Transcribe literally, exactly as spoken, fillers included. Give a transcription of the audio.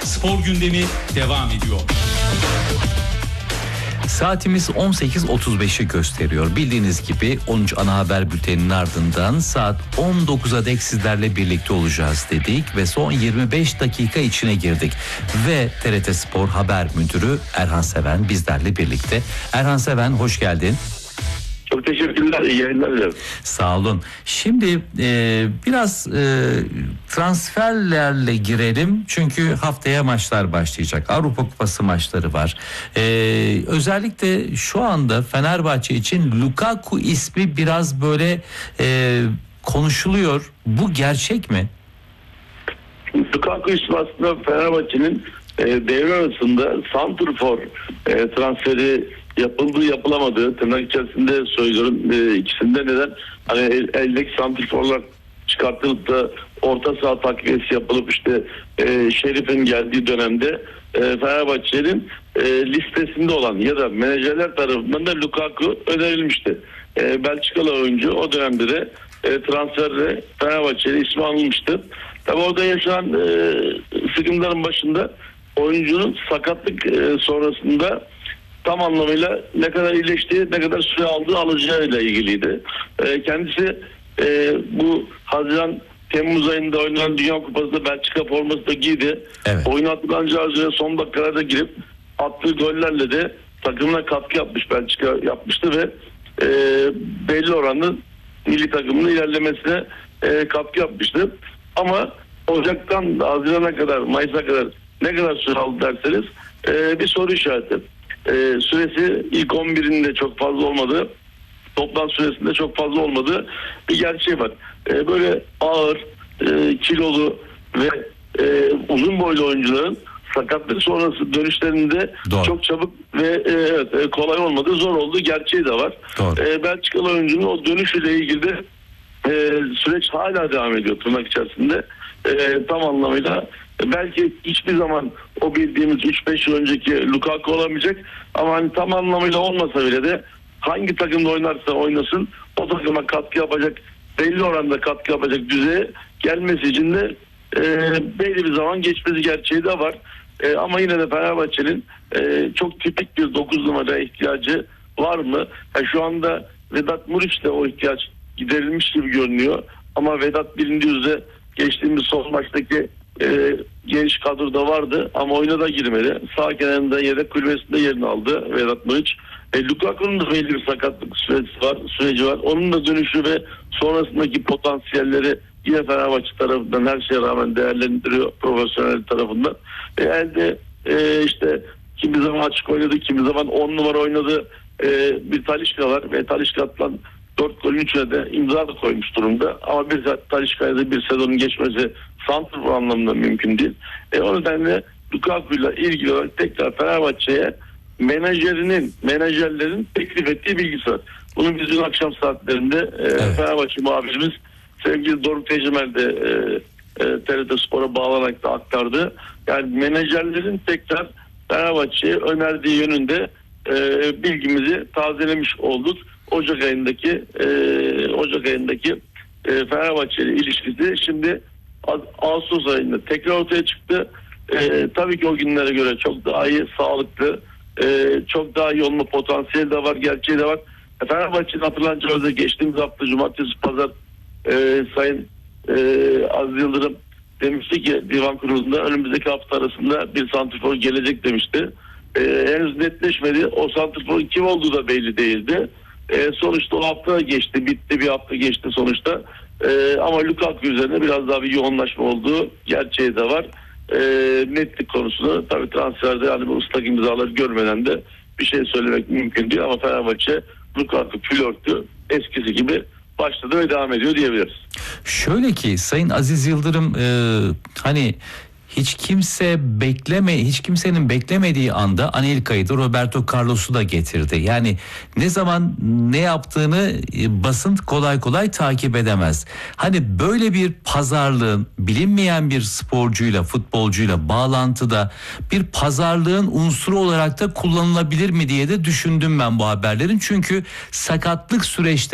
Spor gündemi devam ediyor. Saatimiz on sekiz otuz beşi gösteriyor. Bildiğiniz gibi on üç ana haber bülteninin ardından saat on dokuza dek sizlerle birlikte olacağız dedik ve son yirmi beş dakika içine girdik. Ve T R T Spor Haber Müdürü Erhan Seven bizlerle birlikte. Erhan Seven, hoş geldin. Çok teşekkürler. İyi yayınlar dilerim. Sağ olun. Şimdi e, biraz e, transferlerle girelim. Çünkü haftaya maçlar başlayacak. Avrupa Kupası maçları var. E, özellikle şu anda Fenerbahçe için Lukaku ismi biraz böyle e, konuşuluyor. Bu gerçek mi? Lukaku ismi aslında Fenerbahçe'nin e, devre arasında santrfor e, transferi yapıldığı yapılamadığı, tırnak içerisinde söylüyorum, e, ikisinde neden hani el, eldeki santrforlar çıkartılıp da orta saha takviyesi yapılıp işte e, Şerif'in geldiği dönemde e, Fenerbahçe'nin e, listesinde olan ya da menajerler tarafından da Lukaku önerilmişti. E, Belçikalı oyuncu o dönemde de e, transferde Fenerbahçe'de ismi anılmıştı. Tabi orada yaşanan e, sıkıntıların başında oyuncunun sakatlık e, sonrasında tam anlamıyla ne kadar iyileştiği, ne kadar süre aldığı alacağıyla ilgiliydi. E, kendisi e, bu Haziran Temmuz ayında oynanan Dünya Kupası'nda Belçika forması da giydi. Evet. Oyuna atılacağı üzere son dakikalarda girip attığı gollerle de takımına katkı yapmış, Belçika yapmıştı ve e, belli oranlı milli takımının ilerlemesine e, katkı yapmıştı. Ama Ocak'tan Haziran'a kadar, Mayıs'a kadar ne kadar süre aldı derseniz e, bir soru işareti. E, süresi ilk on birinde çok fazla olmadı. Toplam süresinde çok fazla olmadı. Bir gerçeği var. E, böyle ağır, e, kilolu ve e, uzun boylu oyuncuların sakatlık sonrası dönüşlerinde Doğru. çok çabuk ve e, evet, e, kolay olmadığı, zor olduğu gerçeği de var. E, Belçikalı oyuncunun o dönüşüyle ilgili de e, süreç hala devam ediyor tırnak içerisinde. E, tam anlamıyla belki hiçbir zaman o bildiğimiz üç beş yıl önceki Lukaku olamayacak ama hani tam anlamıyla olmasa bile de hangi takımda oynarsa oynasın o takıma katkı yapacak, belli oranda katkı yapacak düzeye gelmesi için de e, belli bir zaman geçmesi gerçeği de var. E, ama yine de Fenerbahçe'nin e, çok tipik bir dokuz numaraya ihtiyacı var mı? Yani şu anda Vedat Muriç'te o ihtiyaç giderilmiş gibi görünüyor ama Vedat bilindiği üzere geçtiğimiz son maçtaki e, geniş kadroda vardı ama oyuna da girmedi. Sağ kenarında yedek kulübesinde yerini aldı Vedat Muriç. E, Lukaku'nun da belli bir sakatlık süreci var, süreci var. Onun da dönüşü ve sonrasındaki potansiyelleri yine Fenerbahçe tarafından her şeye rağmen değerlendiriyor profesyonel tarafından. E, elde e, işte kimi zaman açık oynadı, kimi zaman on numara oynadı. E, bir Talisca var ve Talisca atılan dört golün üçüne de imza da koymuş durumda. Ama bir Talisca'ya da bir sezonun geçmesi santrfor anlamında mümkün değil. E, o nedenle Lukaku'yla ilgili olarak tekrar Fenerbahçe'ye menajerinin, menajerlerin teklif ettiği bilgisi var. Bunu biz dün akşam saatlerinde e, evet. Fenerbahçe muhabirimiz sevgili Doruk Tecrübel de e, e, T R T Spor'a bağlanarak da aktardı. Yani menajerlerin tekrar Fenerbahçe'ye önerdiği yönünde e, bilgimizi tazelemiş olduk. Ocak ayındaki e, Ocak ayındaki e, Fenerbahçe ile ilişkisi şimdi Ağustos ayında tekrar ortaya çıktı. E, tabii ki o günlere göre çok daha iyi, sağlıklı, e, çok daha iyi olma potansiyeli de var, gerçeği de var. E, Fenerbahçe'nin hatırlanacağı üzere geçtiğimiz hafta Cumartesi Pazar e, Sayın e, Aziz Yıldırım demişti ki Divan Kurulu'nda önümüzdeki hafta arasında bir santrfor gelecek demişti. E, henüz netleşmedi. O santrforun kim olduğu da belli değildi. E, sonuçta o hafta geçti, bitti, bir hafta geçti sonuçta. E, ama Lukaku üzerine biraz daha bir yoğunlaşma olduğu gerçeği de var. E, netlik konusunu tabii transferde yani bu ıslak imzaları görmeden de bir şey söylemek mümkün değil ama Fenerbahçe Lukaku flörtü eskisi gibi başladı ve devam ediyor diyebiliriz. Şöyle ki Sayın Aziz Yıldırım e, hani hiç kimse bekleme, hiç kimsenin beklemediği anda Anelka'yı da Roberto Carlos'u da getirdi. Yani ne zaman ne yaptığını basın kolay kolay takip edemez. Hani böyle bir pazarlığın bilinmeyen bir sporcuyla, futbolcuyla bağlantıda bir pazarlığın unsuru olarak da kullanılabilir mi diye de düşündüm ben bu haberlerin. Çünkü sakatlık süreçte